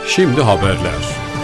Şimdi haberler.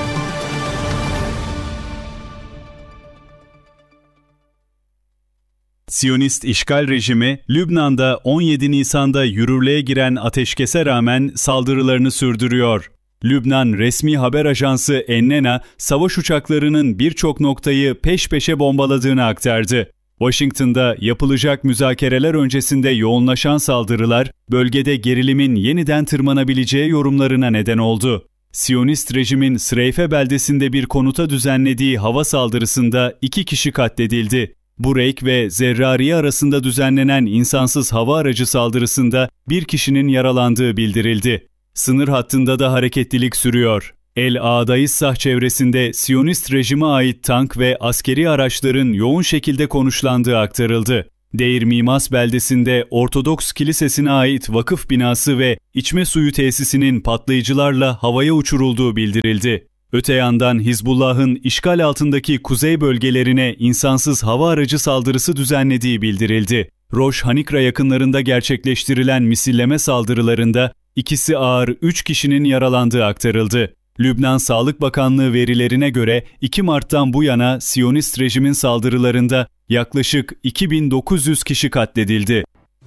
Siyonist işgal rejimi, Lübnan'da 17 Nisan'da yürürlüğe giren ateşkese rağmen saldırılarını sürdürüyor. Lübnan resmi haber ajansı Ennena, savaş uçaklarının birçok noktayı peş peşe bombaladığını aktardı. Washington'da yapılacak müzakereler öncesinde yoğunlaşan saldırılar, bölgede gerilimin yeniden tırmanabileceği yorumlarına neden oldu. Siyonist rejimin Sreyfe beldesinde bir konuta düzenlediği hava saldırısında 2 kişi katledildi. Bureyk ve Zerrariye arasında düzenlenen insansız hava aracı saldırısında 1 kişinin yaralandığı bildirildi. Sınır hattında da hareketlilik sürüyor. El Ağdayissah çevresinde Siyonist rejime ait tank ve askeri araçların yoğun şekilde konuşlandığı aktarıldı. Deir Mimas beldesinde Ortodoks Kilisesi'ne ait vakıf binası ve içme suyu tesisinin patlayıcılarla havaya uçurulduğu bildirildi. Öte yandan Hizbullah'ın işgal altındaki kuzey bölgelerine insansız hava aracı saldırısı düzenlediği bildirildi. Rosh Hanikra yakınlarında gerçekleştirilen misilleme saldırılarında ikisi ağır 3 kişinin yaralandığı aktarıldı. Lübnan Sağlık Bakanlığı verilerine göre 2 Mart'tan bu yana Siyonist rejimin saldırılarında yaklaşık 2900 kişi katledildi.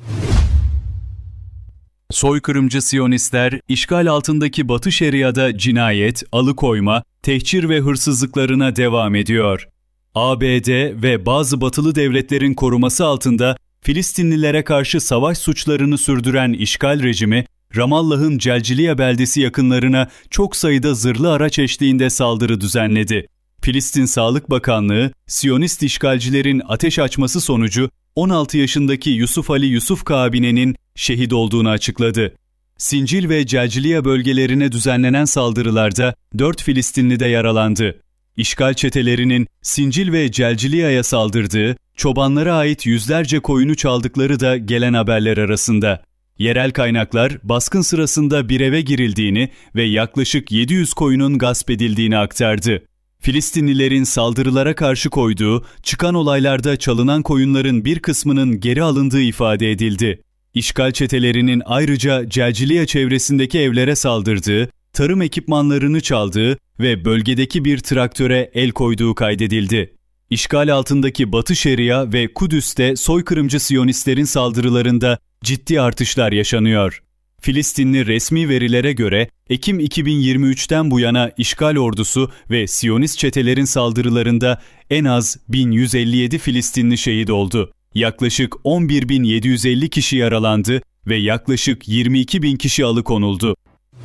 Soykırımcı Siyonistler, işgal altındaki Batı Şeria'da cinayet, alıkoyma, tehcir ve hırsızlıklarına devam ediyor. ABD ve bazı batılı devletlerin koruması altında Filistinlilere karşı savaş suçlarını sürdüren işgal rejimi, Ramallah'ın Celciliye beldesi yakınlarına çok sayıda zırhlı araç eşliğinde saldırı düzenledi. Filistin Sağlık Bakanlığı, Siyonist işgalcilerin ateş açması sonucu 16 yaşındaki Yusuf Ali Yusuf Kabine'nin şehit olduğunu açıkladı. Sincil ve Celciliye bölgelerine düzenlenen saldırılarda 4 Filistinli de yaralandı. İşgal çetelerinin Sincil ve Celciliye'ye saldırdığı, çobanlara ait yüzlerce koyunu çaldıkları da gelen haberler arasında. Yerel kaynaklar baskın sırasında bir eve girildiğini ve yaklaşık 700 koyunun gasp edildiğini aktardı. Filistinlilerin saldırılara karşı koyduğu, çıkan olaylarda çalınan koyunların bir kısmının geri alındığı ifade edildi. İşgal çetelerinin ayrıca Celciliye çevresindeki evlere saldırdığı, tarım ekipmanlarını çaldığı ve bölgedeki bir traktöre el koyduğu kaydedildi. İşgal altındaki Batı Şeria ve Kudüs'te soykırımcı Siyonistlerin saldırılarında ciddi artışlar yaşanıyor. Filistinli resmi verilere göre Ekim 2023'ten bu yana işgal ordusu ve Siyonist çetelerin saldırılarında en az 1157 Filistinli şehit oldu. Yaklaşık 11.750 kişi yaralandı ve yaklaşık 22.000 kişi alıkonuldu.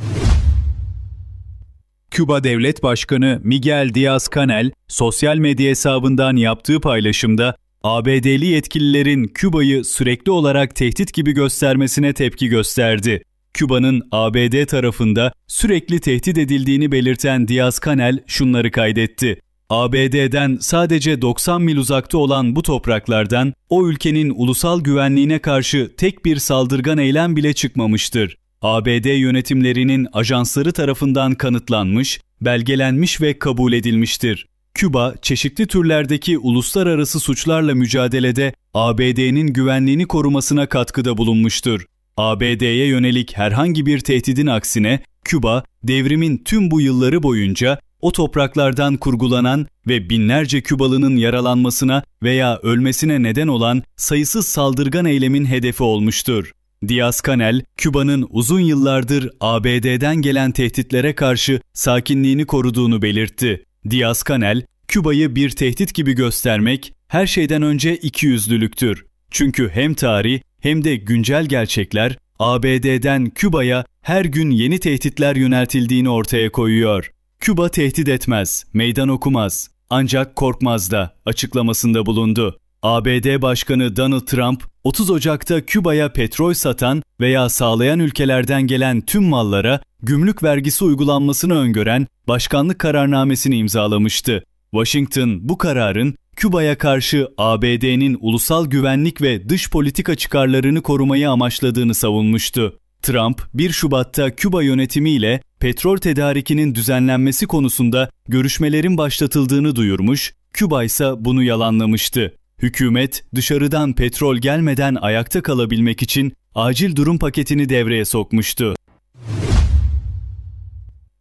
Küba Devlet Başkanı Miguel Díaz-Canel, sosyal medya hesabından yaptığı paylaşımda, ABD'li yetkililerin Küba'yı sürekli olarak tehdit gibi göstermesine tepki gösterdi. Küba'nın ABD tarafında sürekli tehdit edildiğini belirten Díaz-Canel şunları kaydetti. ABD'den sadece 90 mil uzakta olan bu topraklardan o ülkenin ulusal güvenliğine karşı tek bir saldırgan eylem bile çıkmamıştır. ABD yönetimlerinin ajansları tarafından kanıtlanmış, belgelenmiş ve kabul edilmiştir. Küba, çeşitli türlerdeki uluslararası suçlarla mücadelede ABD'nin güvenliğini korumasına katkıda bulunmuştur. ABD'ye yönelik herhangi bir tehdidin aksine, Küba, devrimin tüm bu yılları boyunca o topraklardan kurgulanan ve binlerce Kübalı'nın yaralanmasına veya ölmesine neden olan sayısız saldırgan eylemin hedefi olmuştur. Díaz-Canel, Küba'nın uzun yıllardır ABD'den gelen tehditlere karşı sakinliğini koruduğunu belirtti. Díaz-Canel, Küba'yı bir tehdit gibi göstermek her şeyden önce ikiyüzlülüktür. Çünkü hem tarih hem de güncel gerçekler ABD'den Küba'ya her gün yeni tehditler yöneltildiğini ortaya koyuyor. Küba tehdit etmez, meydan okumaz, ancak korkmaz da açıklamasında bulundu. ABD Başkanı Donald Trump, 30 Ocak'ta Küba'ya petrol satan veya sağlayan ülkelerden gelen tüm mallara gümrük vergisi uygulanmasını öngören başkanlık kararnamesini imzalamıştı. Washington bu kararın Küba'ya karşı ABD'nin ulusal güvenlik ve dış politika çıkarlarını korumayı amaçladığını savunmuştu. Trump, 1 Şubat'ta Küba yönetimiyle petrol tedarikinin düzenlenmesi konusunda görüşmelerin başlatıldığını duyurmuş, Küba ise bunu yalanlamıştı. Hükümet, dışarıdan petrol gelmeden ayakta kalabilmek için acil durum paketini devreye sokmuştu.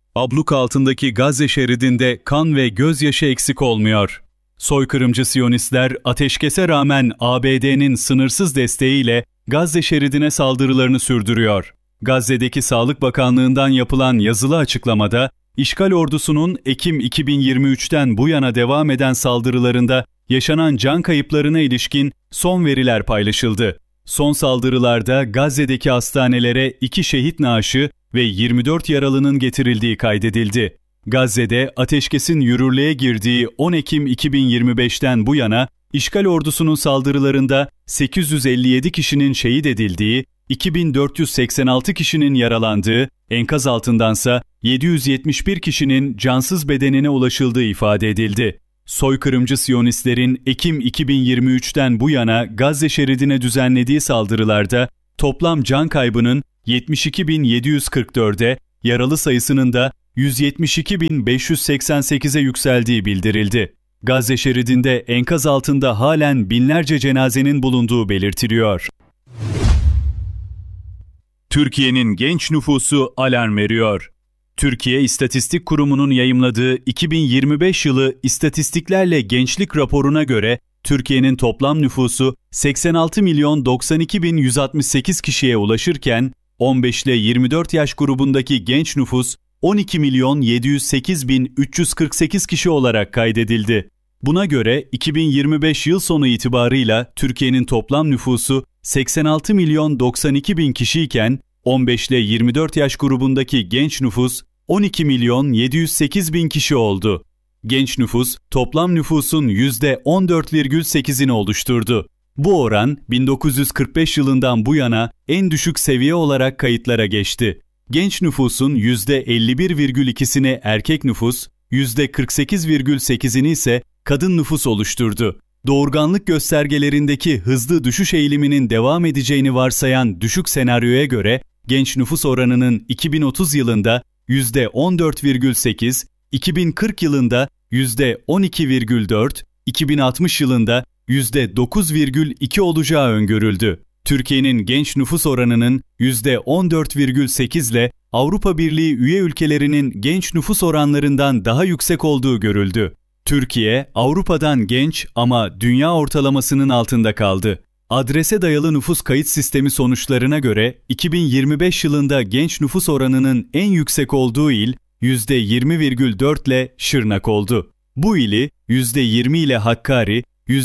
Abluka altındaki Gazze şeridinde kan ve gözyaşı eksik olmuyor. Soykırımcı Siyonistler ateşkese rağmen ABD'nin sınırsız desteğiyle Gazze şeridine saldırılarını sürdürüyor. Gazze'deki Sağlık Bakanlığı'ndan yapılan yazılı açıklamada, işgal ordusunun Ekim 2023'ten bu yana devam eden saldırılarında yaşanan can kayıplarına ilişkin son veriler paylaşıldı. Son saldırılarda Gazze'deki hastanelere 2 şehit naaşı ve 24 yaralının getirildiği kaydedildi. Gazze'de ateşkesin yürürlüğe girdiği 10 Ekim 2025'ten bu yana işgal ordusunun saldırılarında 857 kişinin şehit edildiği, 2486 kişinin yaralandığı, enkaz altındansa 771 kişinin cansız bedenine ulaşıldığı ifade edildi. Soykırımcı Siyonistlerin Ekim 2023'ten bu yana Gazze şeridine düzenlediği saldırılarda toplam can kaybının 72.744'e, yaralı sayısının da 172.588'e yükseldiği bildirildi. Gazze şeridinde enkaz altında halen binlerce cenazenin bulunduğu belirtiliyor. Türkiye'nin genç nüfusu alarm veriyor. Türkiye İstatistik Kurumu'nun yayımladığı 2025 yılı İstatistiklerle Gençlik raporuna göre Türkiye'nin toplam nüfusu 86.092.168 kişiye ulaşırken 15 ile 24 yaş grubundaki genç nüfus 12.708.348 kişi olarak kaydedildi. Buna göre 2025 yıl sonu itibarıyla Türkiye'nin toplam nüfusu 86.092.000 kişiyken 15 ile 24 yaş grubundaki genç nüfus 12.708.000 kişi oldu. Genç nüfus toplam nüfusun %14,8'ini oluşturdu. Bu oran 1945 yılından bu yana en düşük seviye olarak kayıtlara geçti. Genç nüfusun %51,2'sini erkek nüfus, %48,8'ini ise kadın nüfus oluşturdu. Doğurganlık göstergelerindeki hızlı düşüş eğiliminin devam edeceğini varsayan düşük senaryoya göre genç nüfus oranının 2030 yılında %14,8, 2040 yılında %12,4, 2060 yılında %9,2 olacağı öngörüldü. Türkiye'nin genç nüfus oranının %14,8 ile Avrupa Birliği üye ülkelerinin genç nüfus oranlarından daha yüksek olduğu görüldü. Türkiye, Avrupa'dan genç ama dünya ortalamasının altında kaldı. Adrese dayalı nüfus kayıt sistemi sonuçlarına göre 2025 yılında genç nüfus oranının en yüksek olduğu il %20,4 ile Şırnak oldu. Bu ili %20 ile Hakkari,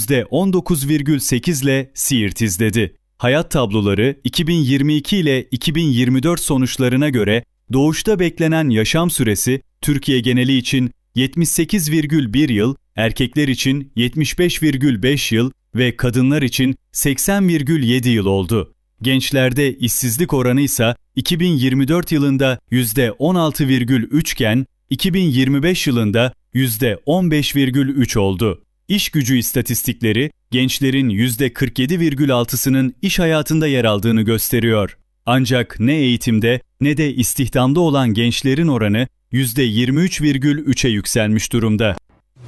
%19,8 ile Siirt izledi. Hayat tabloları 2022 ile 2024 sonuçlarına göre doğuşta beklenen yaşam süresi Türkiye geneli için 78,1 yıl, erkekler için 75,5 yıl ve kadınlar için 80,7 yıl oldu. Gençlerde işsizlik oranı ise 2024 yılında %16,3 iken 2025 yılında %15,3 oldu. İş gücü istatistikleri gençlerin %47,6'sının iş hayatında yer aldığını gösteriyor. Ancak ne eğitimde ne de istihdamda olan gençlerin oranı %23,3'e yükselmiş durumda.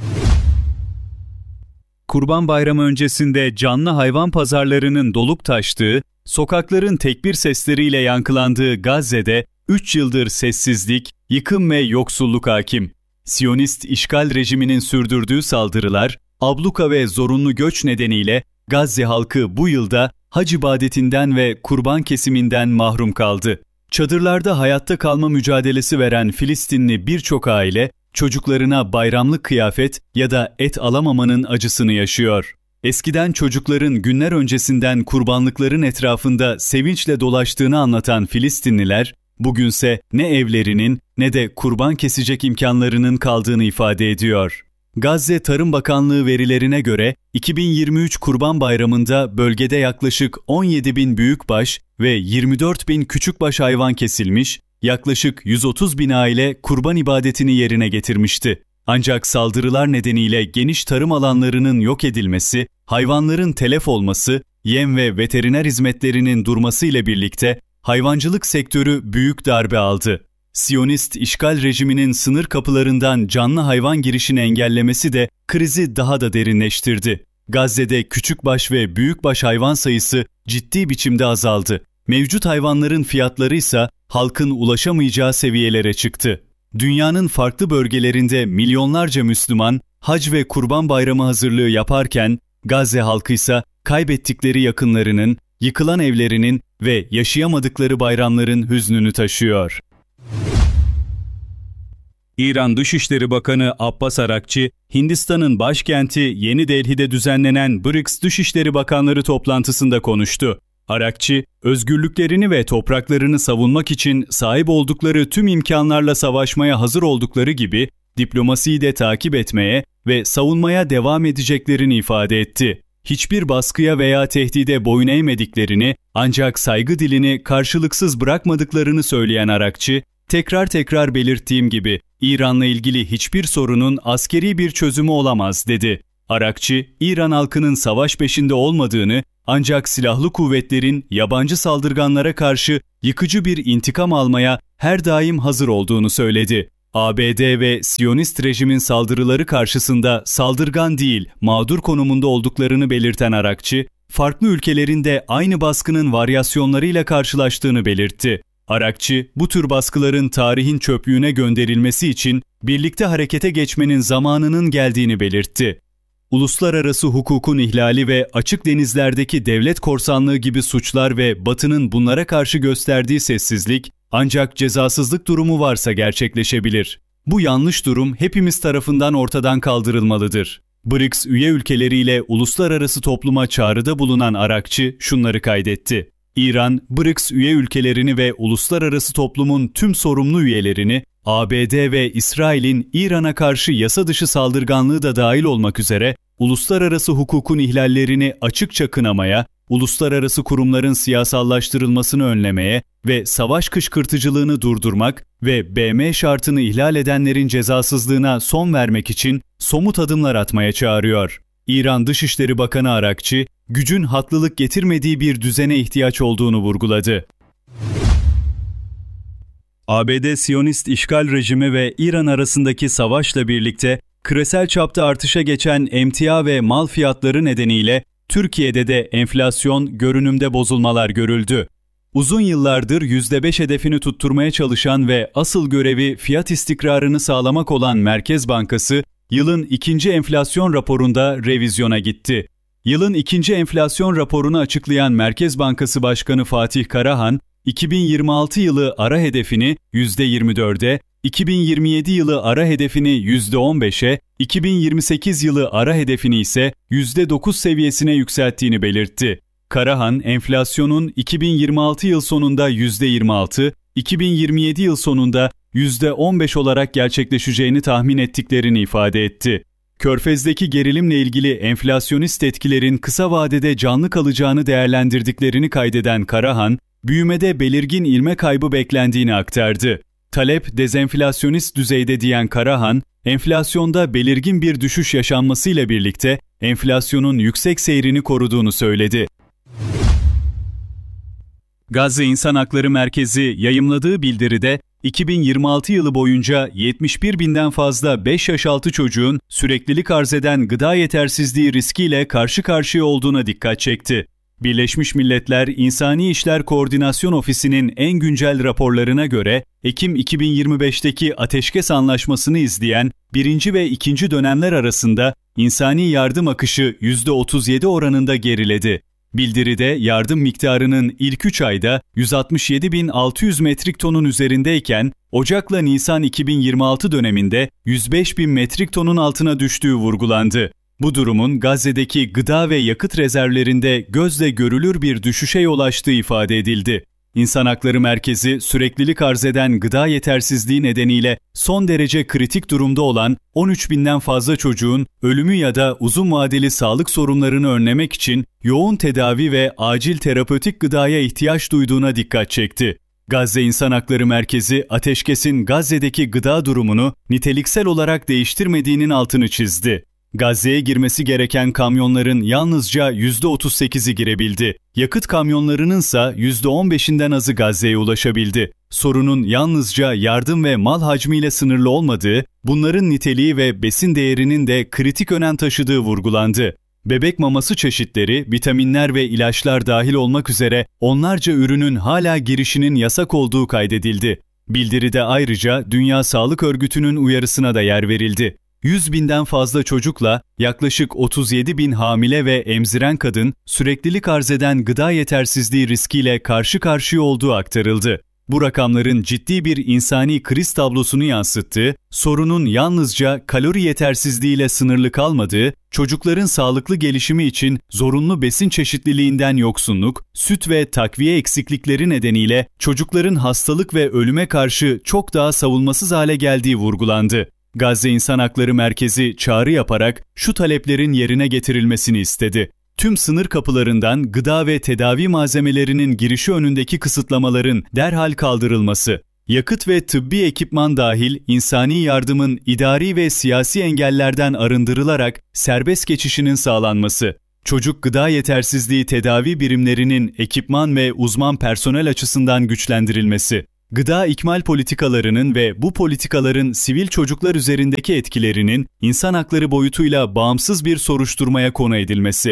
Kurban Bayramı öncesinde canlı hayvan pazarlarının dolup taştığı, sokakların tekbir sesleriyle yankılandığı Gazze'de 3 yıldır sessizlik, yıkım ve yoksulluk hakim. Siyonist işgal rejiminin sürdürdüğü saldırılar, abluka ve zorunlu göç nedeniyle Gazze halkı bu yılda hac ibadetinden ve kurban kesiminden mahrum kaldı. Çadırlarda hayatta kalma mücadelesi veren Filistinli birçok aile, çocuklarına bayramlık kıyafet ya da et alamamanın acısını yaşıyor. Eskiden çocukların günler öncesinden kurbanlıkların etrafında sevinçle dolaştığını anlatan Filistinliler, bugünse ne evlerinin ne de kurban kesecek imkanlarının kaldığını ifade ediyor. Gazze Tarım Bakanlığı verilerine göre 2023 Kurban Bayramı'nda bölgede yaklaşık 17.000 büyükbaş ve 24.000 küçükbaş hayvan kesilmiş, yaklaşık 130.000 aile kurban ibadetini yerine getirmişti. Ancak saldırılar nedeniyle geniş tarım alanlarının yok edilmesi, hayvanların telef olması, yem ve veteriner hizmetlerinin durması ile birlikte hayvancılık sektörü büyük darbe aldı. Siyonist işgal rejiminin sınır kapılarından canlı hayvan girişini engellemesi de krizi daha da derinleştirdi. Gazze'de küçükbaş ve büyükbaş hayvan sayısı ciddi biçimde azaldı. Mevcut hayvanların fiyatları ise halkın ulaşamayacağı seviyelere çıktı. Dünyanın farklı bölgelerinde milyonlarca Müslüman Hac ve Kurban Bayramı hazırlığı yaparken Gazze halkı ise kaybettikleri yakınlarının, yıkılan evlerinin ve yaşayamadıkları bayramların hüznünü taşıyor. İran Dışişleri Bakanı Abbas Arakçi, Hindistan'ın başkenti Yeni Delhi'de düzenlenen BRICS Dışişleri Bakanları toplantısında konuştu. Arakçi, özgürlüklerini ve topraklarını savunmak için sahip oldukları tüm imkanlarla savaşmaya hazır oldukları gibi diplomasiyi de takip etmeye ve savunmaya devam edeceklerini ifade etti. Hiçbir baskıya veya tehdide boyun eğmediklerini, ancak saygı dilini karşılıksız bırakmadıklarını söyleyen Arakçi, tekrar belirttiğim gibi İran'la ilgili hiçbir sorunun askeri bir çözümü olamaz dedi. Arakçi, İran halkının savaş peşinde olmadığını, ancak silahlı kuvvetlerin yabancı saldırganlara karşı yıkıcı bir intikam almaya her daim hazır olduğunu söyledi. ABD ve Siyonist rejimin saldırıları karşısında saldırgan değil, mağdur konumunda olduklarını belirten Arakçi, farklı ülkelerin de aynı baskının varyasyonlarıyla karşılaştığını belirtti. Arakçi, bu tür baskıların tarihin çöplüğüne gönderilmesi için birlikte harekete geçmenin zamanının geldiğini belirtti. Uluslararası hukukun ihlali ve açık denizlerdeki devlet korsanlığı gibi suçlar ve Batı'nın bunlara karşı gösterdiği sessizlik, ancak cezasızlık durumu varsa gerçekleşebilir. Bu yanlış durum hepimiz tarafından ortadan kaldırılmalıdır. BRICS üye ülkeleriyle uluslararası topluma çağrıda bulunan Arakçi şunları kaydetti. İran, BRICS üye ülkelerini ve uluslararası toplumun tüm sorumlu üyelerini, ABD ve İsrail'in İran'a karşı yasa dışı saldırganlığı da dahil olmak üzere uluslararası hukukun ihlallerini açıkça kınamaya, uluslararası kurumların siyasallaştırılmasını önlemeye ve savaş kışkırtıcılığını durdurmak ve BM şartını ihlal edenlerin cezasızlığına son vermek için somut adımlar atmaya çağırıyor. İran Dışişleri Bakanı Arakçi, gücün haklılık getirmediği bir düzene ihtiyaç olduğunu vurguladı. ABD Siyonist işgal rejimi ve İran arasındaki savaşla birlikte küresel çapta artışa geçen emtia ve mal fiyatları nedeniyle Türkiye'de de enflasyon görünümde bozulmalar görüldü. Uzun yıllardır %5 hedefini tutturmaya çalışan ve asıl görevi fiyat istikrarını sağlamak olan Merkez Bankası, yılın ikinci enflasyon raporunda revizyona gitti. Yılın ikinci enflasyon raporunu açıklayan Merkez Bankası Başkanı Fatih Karahan, 2026 yılı ara hedefini %24'e, 2027 yılı ara hedefini %15'e, 2028 yılı ara hedefini ise %9 seviyesine yükselttiğini belirtti. Karahan, enflasyonun 2026 yıl sonunda %26, 2027 yıl sonunda %15 olarak gerçekleşeceğini tahmin ettiklerini ifade etti. Körfez'deki gerilimle ilgili enflasyonist etkilerin kısa vadede canlı kalacağını değerlendirdiklerini kaydeden Karahan, büyümede belirgin ivme kaybı beklendiğini aktardı. Talep dezenflasyonist düzeyde diyen Karahan, enflasyonda belirgin bir düşüş yaşanmasıyla birlikte enflasyonun yüksek seyrini koruduğunu söyledi. Gazze İnsan Hakları Merkezi yayımladığı bildiride, 2026 yılı boyunca 71 binden fazla 5 yaş altı çocuğun süreklilik arz eden gıda yetersizliği riskiyle karşı karşıya olduğuna dikkat çekti. Birleşmiş Milletler İnsani İşler Koordinasyon Ofisi'nin en güncel raporlarına göre, Ekim 2025'teki ateşkes anlaşmasını izleyen 1. ve 2. dönemler arasında insani yardım akışı %37 oranında geriledi. Bildiride yardım miktarının ilk 3 ayda 167.600 metrik tonun üzerindeyken, Ocak'la Nisan 2026 döneminde 105.000 metrik tonun altına düştüğü vurgulandı. Bu durumun Gazze'deki gıda ve yakıt rezervlerinde gözle görülür bir düşüşe yol açtığı ifade edildi. İnsan Hakları Merkezi, süreklilik arz eden gıda yetersizliği nedeniyle son derece kritik durumda olan 13.000'den fazla çocuğun ölümü ya da uzun vadeli sağlık sorunlarını önlemek için yoğun tedavi ve acil terapötik gıdaya ihtiyaç duyduğuna dikkat çekti. Gazze İnsan Hakları Merkezi, ateşkesin Gazze'deki gıda durumunu niteliksel olarak değiştirmediğinin altını çizdi. Gazze'ye girmesi gereken kamyonların yalnızca %38'i girebildi. Yakıt kamyonlarının ise %15'inden azı Gazze'ye ulaşabildi. Sorunun yalnızca yardım ve mal hacmiyle sınırlı olmadığı, bunların niteliği ve besin değerinin de kritik önem taşıdığı vurgulandı. Bebek maması çeşitleri, vitaminler ve ilaçlar dahil olmak üzere onlarca ürünün hala girişinin yasak olduğu kaydedildi. Bildiride ayrıca Dünya Sağlık Örgütü'nün uyarısına da yer verildi. 100 binden fazla çocukla yaklaşık 37 bin hamile ve emziren kadın süreklilik arz eden gıda yetersizliği riskiyle karşı karşıya olduğu aktarıldı. Bu rakamların ciddi bir insani kriz tablosunu yansıttığı, sorunun yalnızca kalori yetersizliğiyle sınırlı kalmadığı, çocukların sağlıklı gelişimi için zorunlu besin çeşitliliğinden yoksunluk, süt ve takviye eksiklikleri nedeniyle çocukların hastalık ve ölüme karşı çok daha savunmasız hale geldiği vurgulandı. Gazze İnsan Hakları Merkezi çağrı yaparak şu taleplerin yerine getirilmesini istedi. Tüm sınır kapılarından gıda ve tedavi malzemelerinin girişi önündeki kısıtlamaların derhal kaldırılması, yakıt ve tıbbi ekipman dahil insani yardımın idari ve siyasi engellerden arındırılarak serbest geçişinin sağlanması, çocuk gıda yetersizliği tedavi birimlerinin ekipman ve uzman personel açısından güçlendirilmesi, gıda ikmal politikalarının ve bu politikaların sivil çocuklar üzerindeki etkilerinin insan hakları boyutuyla bağımsız bir soruşturmaya konu edilmesi.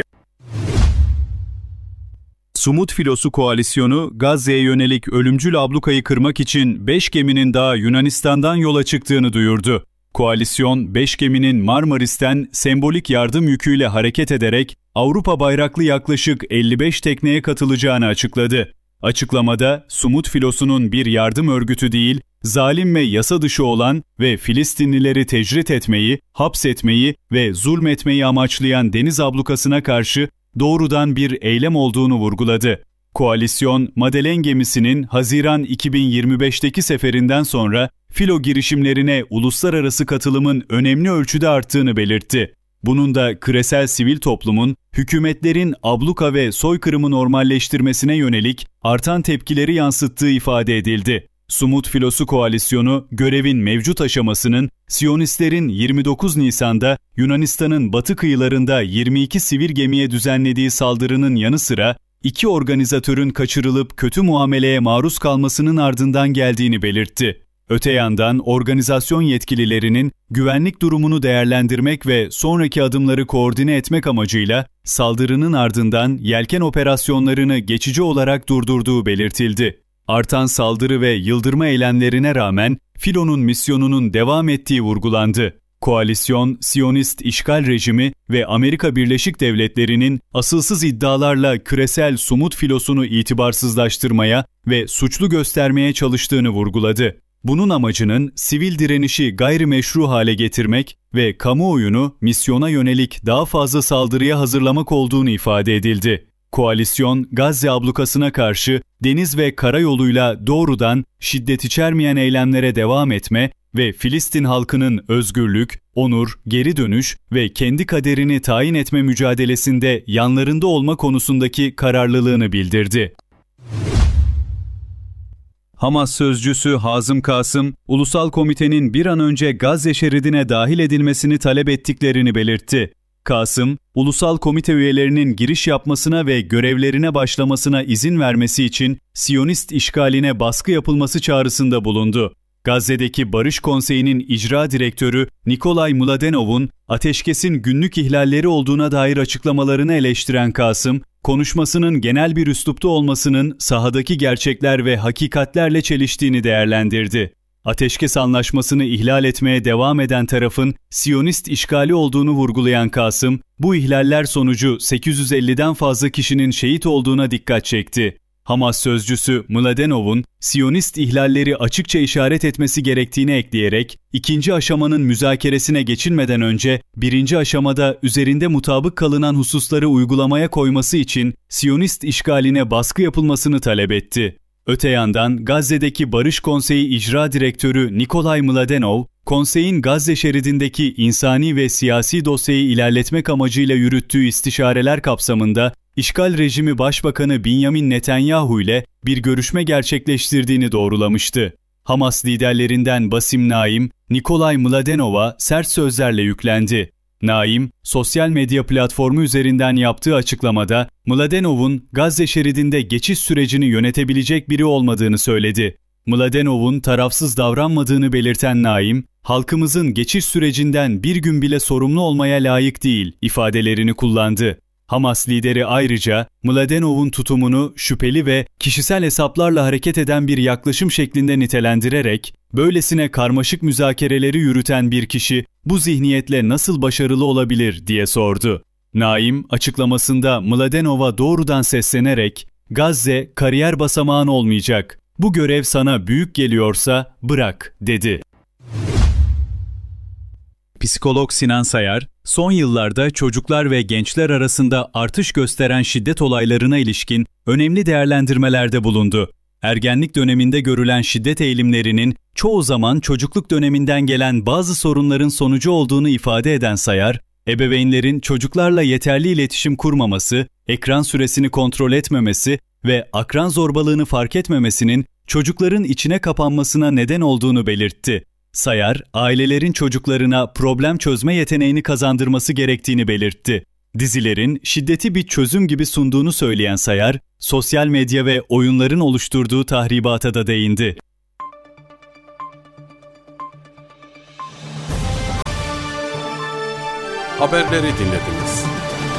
Sumut Filosu Koalisyonu, Gazze'ye yönelik ölümcül ablukayı kırmak için 5 geminin daha Yunanistan'dan yola çıktığını duyurdu. Koalisyon, 5 geminin Marmaris'ten sembolik yardım yüküyle hareket ederek Avrupa bayraklı yaklaşık 55 tekneye katılacağını açıkladı. Açıklamada, Sumut Filosu'nun bir yardım örgütü değil, zalim ve yasa dışı olan ve Filistinlileri tecrit etmeyi, hapsetmeyi ve zulmetmeyi amaçlayan deniz ablukasına karşı doğrudan bir eylem olduğunu vurguladı. Koalisyon, Madelen gemisinin Haziran 2025'teki seferinden sonra filo girişimlerine uluslararası katılımın önemli ölçüde arttığını belirtti. Bunun da küresel sivil toplumun, hükümetlerin abluka ve soykırımı normalleştirmesine yönelik artan tepkileri yansıttığı ifade edildi. Sumut Filosu Koalisyonu, görevin mevcut aşamasının Siyonistlerin 29 Nisan'da Yunanistan'ın batı kıyılarında 22 sivil gemiye düzenlediği saldırının yanı sıra 2 organizatörün kaçırılıp kötü muameleye maruz kalmasının ardından geldiğini belirtti. Öte yandan organizasyon yetkililerinin güvenlik durumunu değerlendirmek ve sonraki adımları koordine etmek amacıyla saldırının ardından yelken operasyonlarını geçici olarak durdurduğu belirtildi. Artan saldırı ve yıldırma eylemlerine rağmen filonun misyonunun devam ettiği vurgulandı. Koalisyon, Siyonist işgal rejimi ve Amerika Birleşik Devletleri'nin asılsız iddialarla küresel Sumut Filosu'nu itibarsızlaştırmaya ve suçlu göstermeye çalıştığını vurguladı. Bunun amacının sivil direnişi gayrimeşru hale getirmek ve kamuoyunu misyona yönelik daha fazla saldırıya hazırlamak olduğunu ifade edildi. Koalisyon, Gazze ablukasına karşı deniz ve karayoluyla doğrudan şiddet içermeyen eylemlere devam etme ve Filistin halkının özgürlük, onur, geri dönüş ve kendi kaderini tayin etme mücadelesinde yanlarında olma konusundaki kararlılığını bildirdi. Hamas sözcüsü Hazım Kasım, Ulusal Komitenin bir an önce Gazze şeridine dahil edilmesini talep ettiklerini belirtti. Kasım, Ulusal Komite üyelerinin giriş yapmasına ve görevlerine başlamasına izin vermesi için Siyonist işgaline baskı yapılması çağrısında bulundu. Gazze'deki Barış Konseyi'nin icra direktörü Nikolay Mladenov'un ateşkesin günlük ihlalleri olduğuna dair açıklamalarını eleştiren Kasım, konuşmasının genel bir üslupta olmasının sahadaki gerçekler ve hakikatlerle çeliştiğini değerlendirdi. Ateşkes anlaşmasını ihlal etmeye devam eden tarafın Siyonist işgali olduğunu vurgulayan Kasım, bu ihlaller sonucu 850'den fazla kişinin şehit olduğuna dikkat çekti. Hamas sözcüsü Mladenov'un Siyonist ihlalleri açıkça işaret etmesi gerektiğini ekleyerek, ikinci aşamanın müzakeresine geçilmeden önce birinci aşamada üzerinde mutabık kalınan hususları uygulamaya koyması için Siyonist işgaline baskı yapılmasını talep etti. Öte yandan Gazze'deki Barış Konseyi İcra Direktörü Nikolay Mladenov, konseyin Gazze şeridindeki insani ve siyasi dosyayı ilerletmek amacıyla yürüttüğü istişareler kapsamında İşgal rejimi Başbakanı Benjamin Netanyahu ile bir görüşme gerçekleştirdiğini doğrulamıştı. Hamas liderlerinden Basim Naim, Nikolay Mladenov'a sert sözlerle yüklendi. Naim, sosyal medya platformu üzerinden yaptığı açıklamada Mladenov'un Gazze şeridinde geçiş sürecini yönetebilecek biri olmadığını söyledi. Mladenov'un tarafsız davranmadığını belirten Naim, halkımızın geçiş sürecinden bir gün bile sorumlu olmaya layık değil ifadelerini kullandı. Hamas lideri ayrıca Mladenov'un tutumunu şüpheli ve kişisel hesaplarla hareket eden bir yaklaşım şeklinde nitelendirerek, böylesine karmaşık müzakereleri yürüten bir kişi bu zihniyetle nasıl başarılı olabilir diye sordu. Naim açıklamasında Mladenov'a doğrudan seslenerek, "Gazze kariyer basamağın olmayacak. Bu görev sana büyük geliyorsa bırak," dedi. Psikolog Sinan Sayar, son yıllarda çocuklar ve gençler arasında artış gösteren şiddet olaylarına ilişkin önemli değerlendirmelerde bulundu. Ergenlik döneminde görülen şiddet eğilimlerinin çoğu zaman çocukluk döneminden gelen bazı sorunların sonucu olduğunu ifade eden Sayar, ebeveynlerin çocuklarla yeterli iletişim kurmaması, ekran süresini kontrol etmemesi ve akran zorbalığını fark etmemesinin çocukların içine kapanmasına neden olduğunu belirtti. Sayar, ailelerin çocuklarına problem çözme yeteneğini kazandırması gerektiğini belirtti. Dizilerin şiddeti bir çözüm gibi sunduğunu söyleyen Sayar, sosyal medya ve oyunların oluşturduğu tahribata da değindi. Haberleri dinlediniz.